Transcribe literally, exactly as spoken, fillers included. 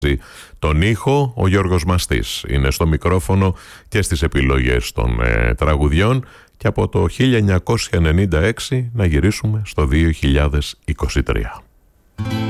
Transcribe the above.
Τον ήχο ο Γιώργος Μαστής είναι στο μικρόφωνο και στις επιλογές των ε, τραγουδιών, και από το χίλια εννιακόσια ενενήντα έξι να γυρίσουμε στο δύο χιλιάδες είκοσι τρία.